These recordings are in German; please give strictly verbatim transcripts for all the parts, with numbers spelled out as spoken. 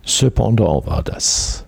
Cependant war das.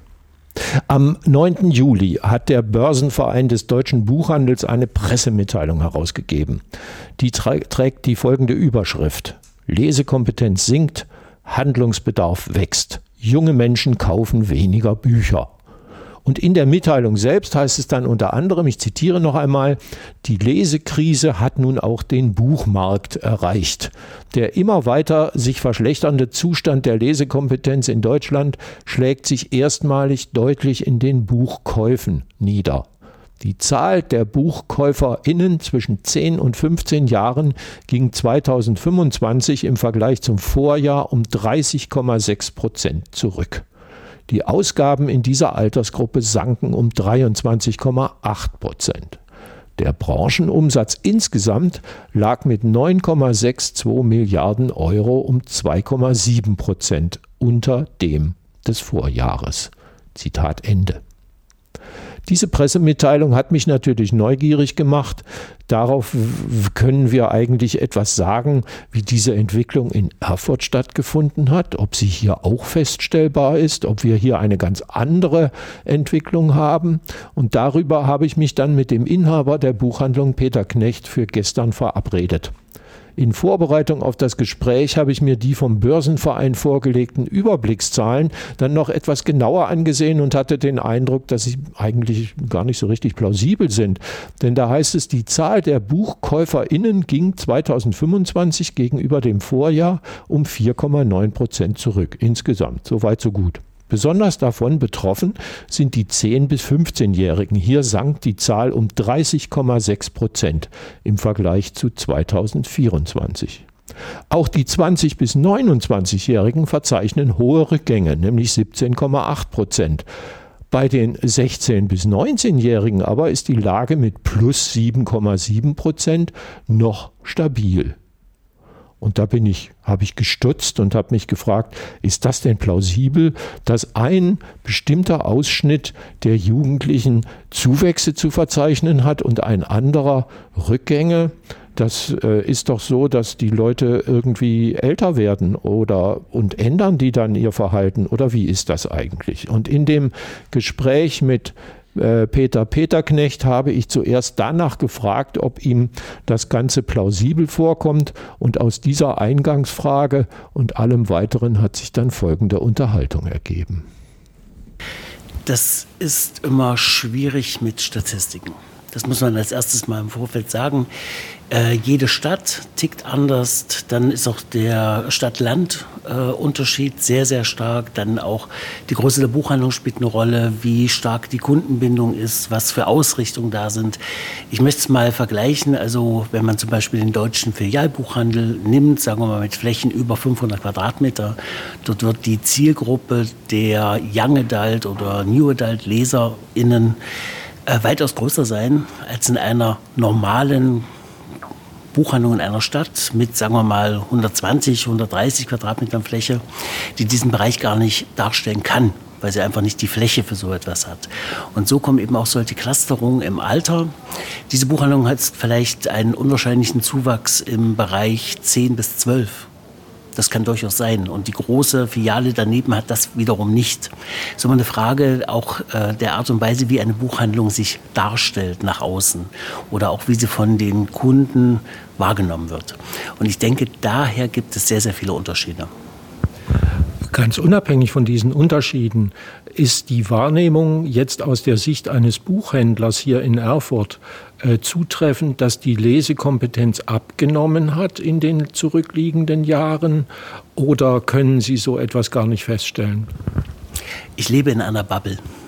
Am neunten Juli hat der Börsenverein des deutschen Buchhandels eine Pressemitteilung herausgegeben. Die trägt die folgende Überschrift: Lesekompetenz sinkt, Handlungsbedarf wächst. Junge Menschen kaufen weniger Bücher. Und in der Mitteilung selbst heißt es dann unter anderem, ich zitiere noch einmal, die Lesekrise hat nun auch den Buchmarkt erreicht. Der immer weiter sich verschlechternde Zustand der Lesekompetenz in Deutschland schlägt sich erstmalig deutlich in den Buchkäufen nieder. Die Zahl der BuchkäuferInnen zwischen zehn und fünfzehn Jahren ging zweitausendfünfundzwanzig im Vergleich zum Vorjahr um dreißig Komma sechs Prozent zurück. Die Ausgaben in dieser Altersgruppe sanken um dreiundzwanzig Komma acht Prozent. Der Branchenumsatz insgesamt lag mit neun Komma zweiundsechzig Milliarden Euro um zwei Komma sieben Prozent unter dem des Vorjahres. Zitat Ende. Diese Pressemitteilung hat mich natürlich neugierig gemacht. Darauf können wir eigentlich etwas sagen, wie diese Entwicklung in Erfurt stattgefunden hat, ob sie hier auch feststellbar ist, ob wir hier eine ganz andere Entwicklung haben. Und darüber habe ich mich dann mit dem Inhaber der Buchhandlung Peter Knecht für gestern verabredet. In Vorbereitung auf das Gespräch habe ich mir die vom Börsenverein vorgelegten Überblickszahlen dann noch etwas genauer angesehen und hatte den Eindruck, dass sie eigentlich gar nicht so richtig plausibel sind. Denn da heißt es, die Zahl der BuchkäuferInnen ging zweitausendfünfundzwanzig gegenüber dem Vorjahr um vier Komma neun Prozent zurück. Insgesamt, so weit, so gut. Besonders davon betroffen sind die zehn- bis fünfzehnjährigen. Hier sank die Zahl um dreißig Komma sechs Prozent im Vergleich zu zweitausendvierundzwanzig. Auch die zwanzig- bis neunundzwanzigjährigen verzeichnen hohe Rückgänge, nämlich siebzehn Komma acht Prozent. Bei den sechzehn- bis neunzehnjährigen aber ist die Lage mit plus sieben Komma sieben Prozent noch stabil. Und da bin ich, habe ich gestutzt und habe mich gefragt, ist das denn plausibel, dass ein bestimmter Ausschnitt der Jugendlichen Zuwächse zu verzeichnen hat und ein anderer Rückgänge? Das äh, ist doch so, dass die Leute irgendwie älter werden oder und ändern die dann ihr Verhalten, oder wie ist das eigentlich? Und in dem Gespräch mit Peter Peterknecht habe ich zuerst danach gefragt, ob ihm das Ganze plausibel vorkommt, und aus dieser Eingangsfrage und allem Weiteren hat sich dann folgende Unterhaltung ergeben. Das ist immer schwierig mit Statistiken. Das muss man als erstes mal im Vorfeld sagen. Äh, jede Stadt tickt anders, dann ist auch der Stadt-Land-Unterschied äh, sehr, sehr stark. Dann auch die Größe der Buchhandlung spielt eine Rolle, wie stark die Kundenbindung ist, was für Ausrichtungen da sind. Ich möchte es mal vergleichen, also wenn man zum Beispiel den deutschen Filialbuchhandel nimmt, sagen wir mal mit Flächen über fünfhundert Quadratmeter, dort wird die Zielgruppe der Young Adult oder New Adult LeserInnen äh, weitaus größer sein als in einer normalen Buchhandlung in einer Stadt mit, sagen wir mal, hundertzwanzig, hundertdreißig Quadratmetern Fläche, die diesen Bereich gar nicht darstellen kann, weil sie einfach nicht die Fläche für so etwas hat. Und so kommen eben auch solche Clusterungen im Alter. Diese Buchhandlung hat vielleicht einen unwahrscheinlichen Zuwachs im Bereich zehn bis zwölf. Das kann durchaus sein. Und die große Filiale daneben hat das wiederum nicht. So eine Frage auch äh, der Art und Weise, wie eine Buchhandlung sich darstellt nach außen oder auch wie sie von den Kunden wahrgenommen wird. Und ich denke, daher gibt es sehr, sehr viele Unterschiede. Ganz unabhängig von diesen Unterschieden ist die Wahrnehmung jetzt aus der Sicht eines Buchhändlers hier in Erfurt äh, zutreffend, dass die Lesekompetenz abgenommen hat in den zurückliegenden Jahren, oder können Sie so etwas gar nicht feststellen? Ich lebe in einer Bubble.